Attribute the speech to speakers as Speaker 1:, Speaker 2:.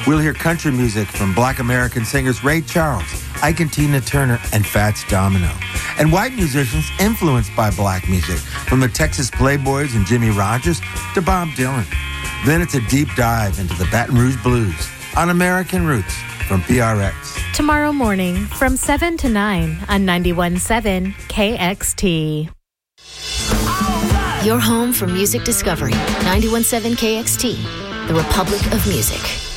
Speaker 1: We'll hear country music from Black American singers Ray Charles, Ike and Tina Turner, and Fats Domino. And white musicians influenced by black music, from the Texas Playboys and Jimmy Rogers to Bob Dylan. Then it's a deep dive into the Baton Rouge Blues on American Roots from PRX.
Speaker 2: Tomorrow morning from 7 to 9 on 91.7 KXT.
Speaker 3: Your home for music discovery. 91.7 KXT, the Republic of Music.